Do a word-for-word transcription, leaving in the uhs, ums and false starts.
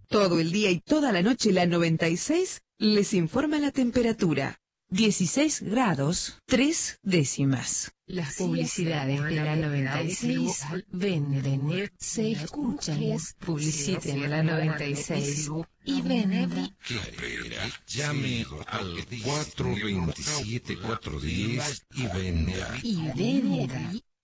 Todo el día y toda la noche la noventa y seis les informa la temperatura. dieciséis grados, tres décimas. Las publicidades de la noventa y seis venden, se escuchan, publiciten la noventa y seis y venden. ¿Qué espera? Llame al cuatro dos siete, cuatro uno cero y venda. Y venda.